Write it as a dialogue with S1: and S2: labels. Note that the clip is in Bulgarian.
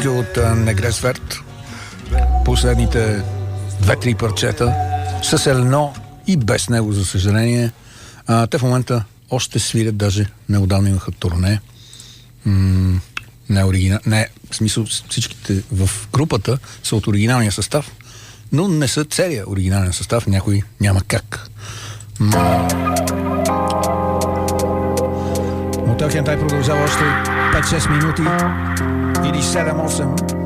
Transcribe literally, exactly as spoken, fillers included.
S1: дошли от Негресверт. Последните две-три парчета с едно и без него, за съжаление. А, те в момента още свирят, даже неодавна имаха турне. М- не, оригина... не, в смисъл всичките в групата са от оригиналния състав, но не са целият оригинален състав, някой няма как. М- Мотел Хентай продължава още пет-шест минути или седем-осем.